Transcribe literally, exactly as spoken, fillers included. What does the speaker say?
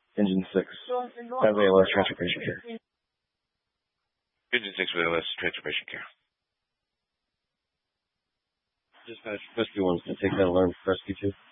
Engine six, have A L S transfer patient care. Engine six with A L S transfer patient care. Dispatch, rescue one, can take that alarm for rescue two.